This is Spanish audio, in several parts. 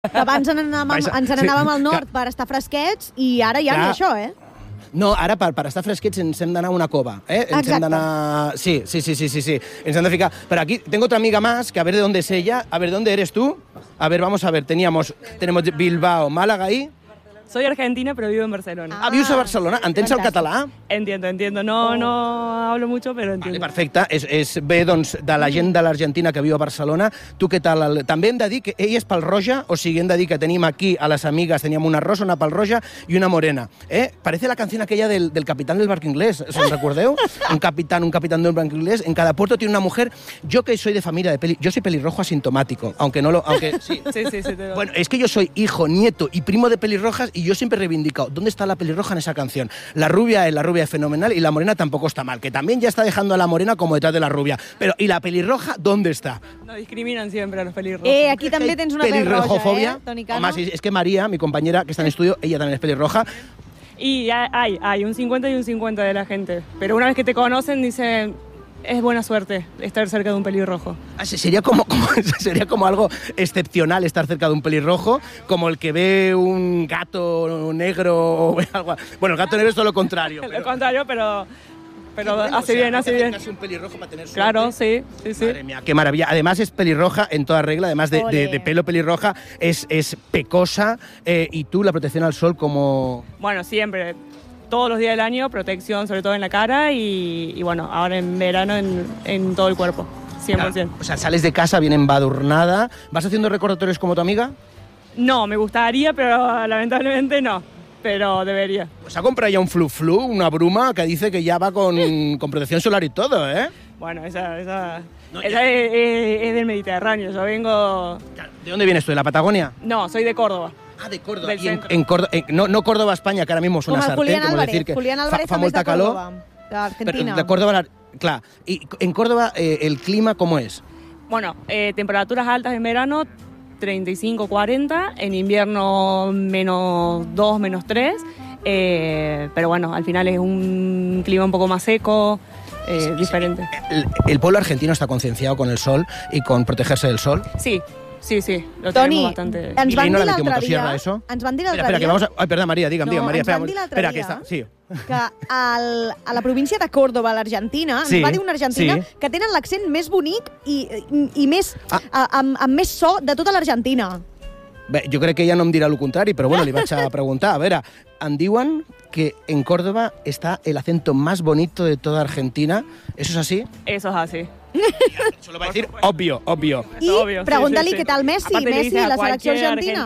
Abans ens n'anàvem al nord per estar fresquets i ara ja ni això, eh? No, ara per estar fresquets ens hem d'anar a una cova, eh? Ens hem d'anar... Sí. Ens hem de ficar... Pero aquí tengo otra amiga más, que a ver de dónde es ella, a ver dónde eres tú. A ver, vamos a ver, tenemos Bilbao, Málaga ahí. Soy argentina, pero vivo en Barcelona. Ah, vius a Barcelona? Entens el català? Entiendo. No hablo mucho, pero entiendo. Vale, perfecte. És bé, doncs, de la gent de l'Argentina que viu a Barcelona. Tu què tal? També hem de dir que ella és pelroja, o sigui, hem de dir que tenim aquí a les amigues, teníem una rosa, una pelroja i una morena. Parece la canción aquella del capitán del barco inglés, ¿os recordeu? Un capitán del barco inglés. En cada puerto tiene una mujer. Yo que soy de familia de yo soy pelirrojo asintomático, aunque no lo... Sí. Bueno, es que yo soy hijo, nieto y primo de pelirrojas y yo siempre he reivindicado, ¿dónde está la pelirroja en esa canción? La rubia es fenomenal y la morena tampoco está mal, que también ya está dejando a la morena como detrás de la rubia. Pero, ¿y la pelirroja dónde está? No discriminan siempre a los pelirrojos. Aquí també tens una pelirrojofobia, Toni Cano. Además, es que María, mi compañera que está en estudio, ella también es pelirroja. Y hay un 50 y un 50 de la gente. Pero una vez que te conocen, dicen... Es buena suerte estar cerca de un pelirrojo. Sería como algo excepcional estar cerca de un pelirrojo, como el que ve un gato negro o algo. Bueno, el gato negro es todo lo contrario. Lo contrario, pero hace bien. Un pelirrojo para tener suerte. Claro, sí. Madre mía, qué maravilla. Además es pelirroja en toda regla, además de pelo pelirroja, es pecosa. Y tú, la protección al sol, como... Bueno, siempre. Todos los días del año, protección sobre todo en la cara y bueno, ahora en verano en todo el cuerpo, 100%. Claro. O sea, sales de casa bien embadurnada. ¿Vas haciendo recordatorios como tu amiga? No, me gustaría, pero lamentablemente no. Pero debería. Pues ha comprado ya un flu, una bruma que dice que ya va con protección solar y todo, ¿eh? Bueno, esa es del Mediterráneo, yo vengo... ¿De dónde vienes tú? ¿De la Patagonia? No, soy de Córdoba. Ah, de Córdoba. Y en Córdoba, no Córdoba, España, que ahora mismo es una sartén, como decir que Julián Álvarez fa molta calor. Argentina. De Córdoba, claro. ¿Y en Córdoba el clima cómo es? Bueno, temperaturas altas en verano, 35, 40, en invierno -2, -3, pero bueno, al final es un clima un poco más seco, diferente. ¿El pueblo argentino está concienciado con el sol y con protegerse del sol? Sí, lo Toni, tenemos bastante... ens van dir l'altre dia... Espera, que vamos a... Ay, perdón, María, digue'm, María. Ens van dir l'altre dia que està... Sí. que a la província de Córdoba, a l'Argentina, ens va dir una argentina que tenen l'accent més bonic i més, amb més so de tota l'Argentina. Bé, jo crec que ella no em dirà el contrari, però bueno, li vaig a preguntar. A veure, em diuen que en Córdoba está el acento más bonito de toda Argentina. ¿Eso es así? Eso es así. Eso lo va a decir obvio. I pregunta-li què tal Messi, la selecció argentina.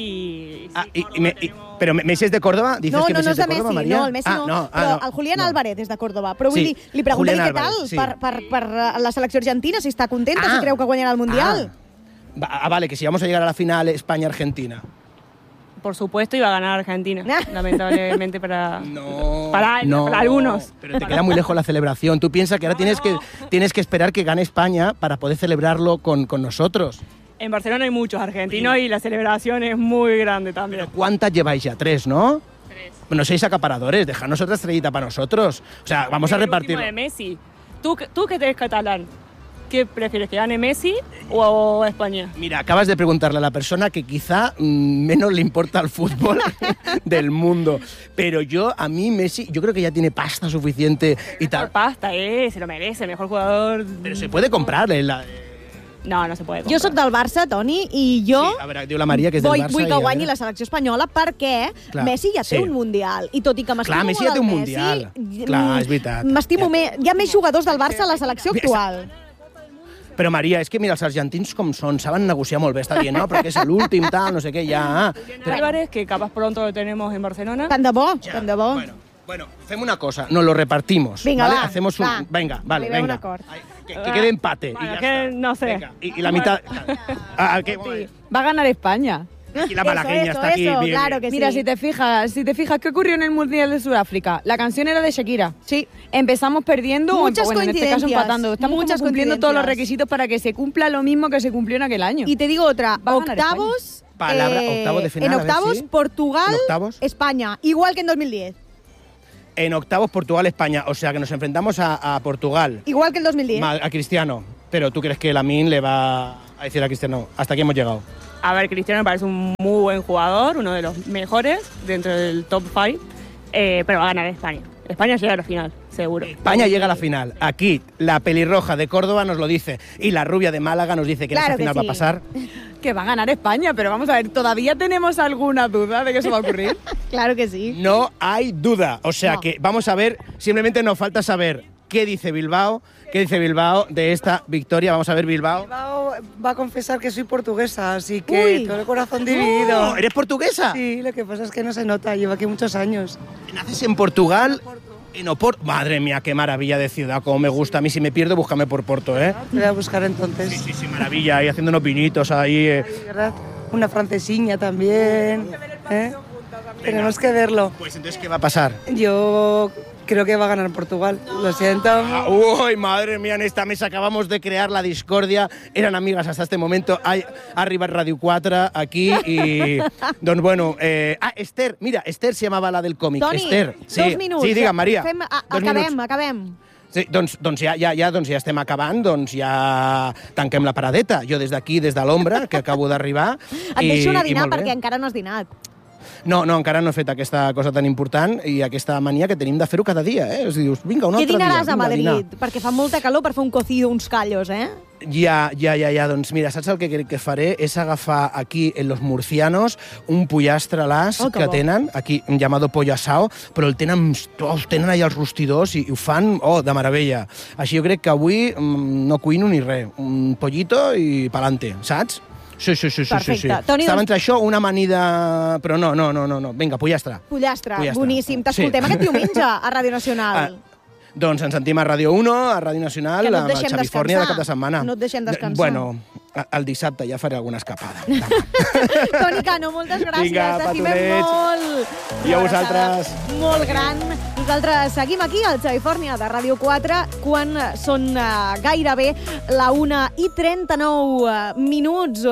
Però Messi és de Córdoba? Dices que Messi és de Córdoba, María? No, el Messi no, però el Julián Álvarez és de Córdoba. Però vull dir, li pregunta-li què tal per la selecció argentina, si està contenta, si creu que guanyarà el Mundial. Vale, que si vamos a llegar a la final España-Argentina. Por supuesto iba a ganar Argentina, lamentablemente para algunos. Pero te queda muy lejos la celebración. Tú piensas que ahora tienes que esperar que gane España para poder celebrarlo con nosotros. En Barcelona hay muchos argentinos y la celebración es muy grande también. ¿Pero cuántas lleváis ya? 3, ¿no? 3. Bueno, 6 acaparadores, dejadnos otra estrellita para nosotros. O sea, vamos a repartir. De Messi. ¿Tú que eres catalán? ¿Qué prefieres, que gane Messi o España? Mira, acabas de preguntarle a la persona que quizá menos le importa el fútbol del mundo. Pero a mí Messi, yo creo que ya tiene pasta suficiente y tal. Pasta, se lo merece, el mejor jugador. Pero se puede comprarle No se puede comprar. Jo sóc del Barça, Toni, i jo a veure, diu la Maria que és del Barça. Vull que guanyi la selecció espanyola perquè Messi ja té un Mundial. I tot i que m'estimo molt Messi ja té un Messi, Mundial. Clar, és veritat. M'estimo més. Hi ha més jugadors del Barça a la selecció actual. Però, Maria, és que mira, els argentins com són, saben negociar molt bé, està dient, no? Perquè és l'últim, tal, no sé què, ja... Álvarez, que capaz pronto lo tenemos en Barcelona. Tant de bo. Bueno, fem una cosa, nos lo repartimos. Venga, ¿vale? va. Hacemos un... Venga, vale, venga. Un acord. Que quede empate. Bueno, y ya que está. no sé. Venga, y la mitad... Va a ganar España. Aquí la malagueña está aquí. Eso, bien. claro que Mira, sí. si te fijas, ¿qué ocurrió en el Mundial de Sudáfrica? La canción era de Shakira. Sí. Empezamos perdiendo, Muchas en este caso coincidencias. empatando. Estamos Muchas cumpliendo todos los coincidencias. requisitos para que se cumpla lo mismo que se cumplió en aquel año. Y te digo otra, Va a ganar octavos... Octavos de final, en a ver octavos, si. Portugal, ¿En octavos? España. Igual que en 2010. En octavos, Portugal-España. O sea, que nos enfrentamos a Portugal. Igual que en 2010. A Cristiano. Pero ¿tú crees que Lamine le va a decir a Cristiano, hasta aquí hemos llegado? A ver, Cristiano me parece un muy buen jugador, uno de los mejores dentro del top 5, pero va a ganar España. España llega a la final, seguro. España llega a la final. Aquí, la pelirroja de Córdoba nos lo dice. Y la rubia de Málaga nos dice que en esa final va a pasar. Que va a ganar España, pero vamos a ver, ¿todavía tenemos alguna duda de que eso va a ocurrir? Claro que sí. No hay duda. O sea que vamos a ver, simplemente nos falta saber qué dice Bilbao de esta victoria. Vamos a ver, Bilbao. Bilbao va a confesar que soy portuguesa, así que todo el corazón dividido. Oh, ¿eres portuguesa? Sí, lo que pasa es que no se nota, llevo aquí muchos años. ¿Naces en Portugal? En Oporto. Madre mía, qué maravilla de ciudad, como me gusta. A mí si me pierdo, búscame por Porto, ¿eh? Te voy a buscar entonces. Sí, maravilla. Ahí haciendo unos pinitos ahí. ¿Verdad? Una francesiña también. Tenemos que verlo. Pues entonces, ¿qué va a pasar? Yo creo que va a ganar Portugal. Lo siento. Uy, madre mía, en esta mesa acabamos de crear la discordia. Eran amigas hasta este momento. Arriba Radio 4, aquí, i... doncs, bueno... Esther, mira, Esther se llamava la del còmic. Toni, Esther, sí. 2 minuts. Sí, digue'm, Maria. Acabem. Sí, doncs ja estem acabant, doncs ja tanquem la paradeta. Jo des d'aquí, des de l'ombra, que acabo d'arribar. Et deixo anar a dinar perquè encara no has dinat. No, encara no he fet aquesta cosa tan important i aquesta mania que tenim de fer-ho cada dia, eh? És a dir, vinga, un altre dia. Què dinaràs a Madrid? Perquè fa molta calor per fer un cocido, uns callos, eh? Ja. Doncs mira, saps el que faré? És agafar aquí, en Los Murcianos, un pollastre a l'as que tenen, aquí, llamado pollo asao, però el tenen allà els rostidors i ho fan, de meravella. Així jo crec que avui no cuino ni res. Un pollito i pa'lante, saps? Sí. Perfecte. Toni, estava entre això una amanida... Però no. Vinga, pollastre. Pollastre, boníssim. T'escoltem aquest diumenge a Ràdio Nacional. Doncs ens sentim a Ràdio 1, a Ràdio Nacional, amb el Xavi Fornia de cap de setmana. No et deixem descansar. Bueno, el dissabte ja faré alguna escapada. Toni Cano, moltes gràcies. Vinga, t'estimem molt. I a vosaltres. Molt gran. Nosaltres seguim aquí, al Xavi Fornia de Ràdio 4, quan són gairebé la 1:39 minuts,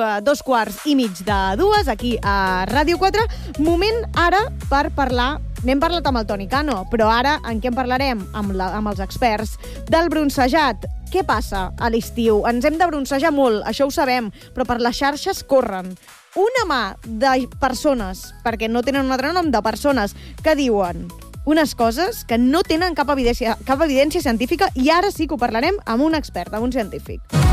2:15, aquí a Ràdio 4. Moment ara per parlar. N'hem parlat amb el Toni Cano, però ara en què en parlarem? Amb els experts del bronzejat. Què passa a l'estiu? Ens hem de bronzejar molt, això ho sabem, però per les xarxes corren una mà de persones, perquè no tenen un altre nom, de persones que diuen unes coses que no tenen cap evidència científica, i ara sí que ho parlarem amb un expert, amb un científic.